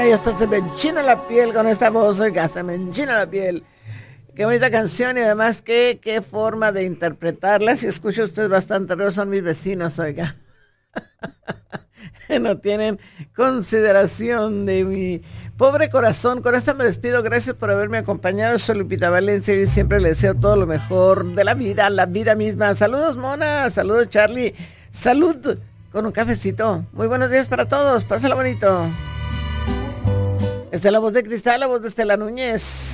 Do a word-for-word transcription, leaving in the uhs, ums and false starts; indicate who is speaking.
Speaker 1: Y hasta se me enchina la piel con esta voz, oiga, se me enchina la piel. Qué bonita canción y además qué, qué forma de interpretarla. Si escucha usted bastante ruido, son mis vecinos, oiga. No tienen consideración de mi pobre corazón. Con esto me despido. Gracias por haberme acompañado. Soy Lupita Valencia y siempre le deseo todo lo mejor de la vida, la vida misma. Saludos, Mona. Saludos, Charlie. Salud con un cafecito. Muy buenos días para todos. Pásala bonito. Esta es la voz de Cristal, la voz de Estela Núñez.